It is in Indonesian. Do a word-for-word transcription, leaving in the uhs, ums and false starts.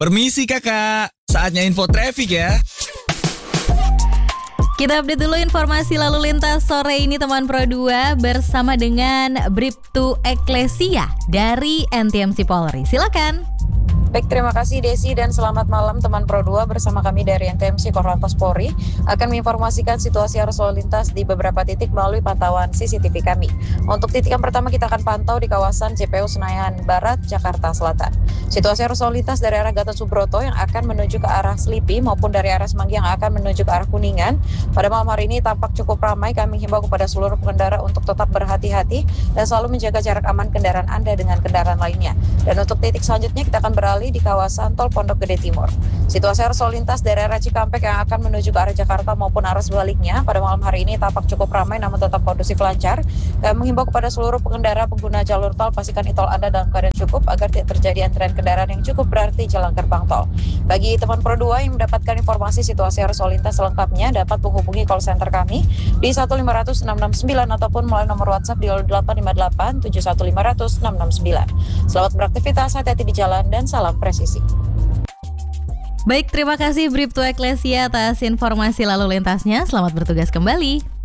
Permisi kakak, saatnya info traffic ya. Kita update dulu informasi lalu lintas sore ini teman Pro dua bersama dengan Bribtu Eklesia dari N T M C Polri. Silakan. Baik, terima kasih Desi dan selamat malam teman Pro dua bersama kami dari N T M C Korlantas Polri akan menginformasikan situasi arus lalu lintas di beberapa titik melalui pantauan C C T V kami. Untuk titik yang pertama kita akan pantau di kawasan J P U Senayan Barat, Jakarta Selatan. Situasi arus lalu lintas dari arah Gatot Subroto yang akan menuju ke arah Slipi maupun dari arah Semanggi yang akan menuju ke arah Kuningan. Pada malam hari ini tampak cukup ramai, kami himbau kepada seluruh pengendara untuk tetap berhati-hati dan selalu menjaga jarak aman kendaraan Anda dengan kendaraan lainnya. Dan untuk titik selanjutnya kita akan beralih di kawasan Tol Pondok Gede Timur. Situasi arus lalu lintas dari arah Cikampek yang akan menuju ke arah Jakarta maupun arah sebaliknya pada malam hari ini tampak cukup ramai namun tetap kondusif lancar. Kami menghimbau kepada seluruh pengendara pengguna jalur tol pastikan e-tol Anda dalam keadaan cukup agar tidak terjadi antrian kendaraan yang cukup berarti jalan gerbang tol. Bagi teman Pro dua yang mendapatkan informasi situasi arus lalu lintas selengkapnya dapat menghubungi call center kami di satu lima nol nol enam enam sembilan ataupun melalui nomor WhatsApp di nol delapan lima delapan tujuh satu lima nol nol enam enam sembilan. Selamat beraktivitas, hati-hati di jalan dan salam presisi. Baik, terima kasih Bribtu Eklesia atas informasi lalu lintasnya. Selamat bertugas kembali.